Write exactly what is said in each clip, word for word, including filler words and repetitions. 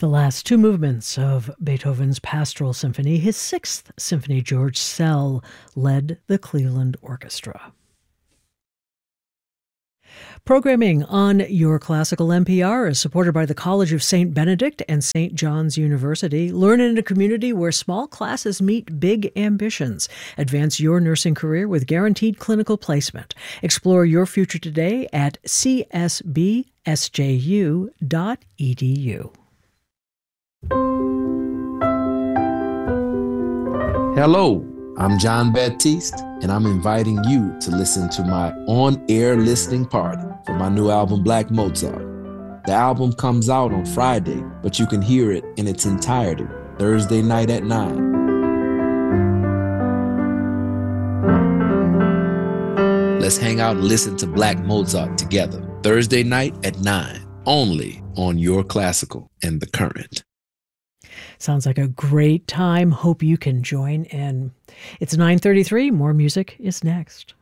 The last two movements of Beethoven's Pastoral Symphony, his sixth symphony, George Szell, led the Cleveland Orchestra. Programming on Your Classical N P R is supported by the College of Saint Benedict and Saint John's University. Learn in a community where small classes meet big ambitions. Advance your nursing career with guaranteed clinical placement. Explore your future today at c s b s j u dot e d u. Hello, I'm John Baptiste, and I'm inviting you to listen to my on-air listening party for my new album, Black Mozart. The album comes out on Friday, but you can hear it in its entirety Thursday night at nine. Let's hang out and listen to Black Mozart together, Thursday night at nine, only on Your Classical and The Current. Sounds like a great time. Hope you can join in. It's nine thirty-three. More music is next.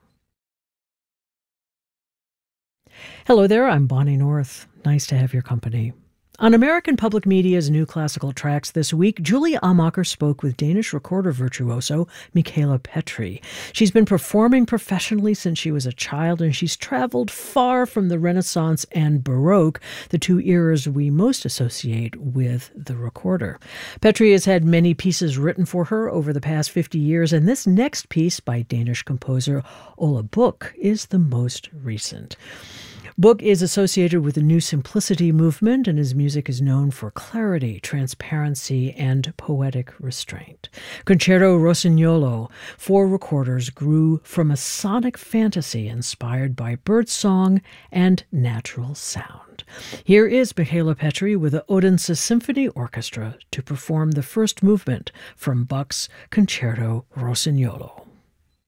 Hello there. I'm Bonnie North. Nice to have your company. On American Public Media's New Classical Tracks this week, Julie Amacher spoke with Danish recorder virtuoso Michala Petri. She's been performing professionally since she was a child, and she's traveled far from the Renaissance and Baroque, the two eras we most associate with the recorder. Petri has had many pieces written for her over the past fifty years, and this next piece by Danish composer Ole Buch is the most recent. Buch is associated with the New Simplicity movement, and his music is known for clarity, transparency, and poetic restraint. Concerto Rossignolo, for recorders, grew from a sonic fantasy inspired by birdsong and natural sound. Here is Michala Petri with the Odense Symphony Orchestra to perform the first movement from Buch's Concerto Rossignolo.